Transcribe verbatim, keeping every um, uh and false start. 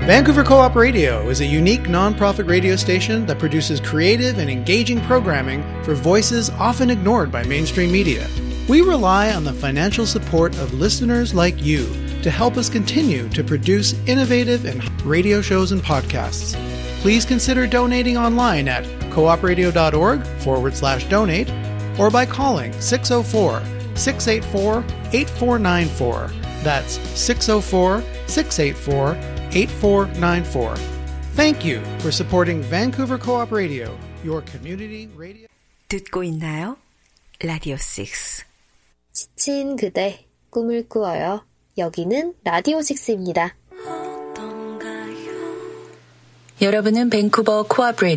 Vancouver Co-op Radio is a unique nonprofit radio station that produces creative and engaging programming for voices often ignored by mainstream media. We rely on the financial support of listeners like you to help us continue to produce innovative and radio shows and podcasts. Please consider donating online at coopradio.org forward slash donate or by calling six oh four, six eight four, eight four nine four. That's six oh four, six eight four, eight four nine four. Thank you for supporting Vancouver Co-op Radio, your community radio. 듣고 있나요? 라디오 육. 지친 그대, 꿈을 꾸어요. 여기는 라디오 식스입니다. 여러분은 밴쿠버 코업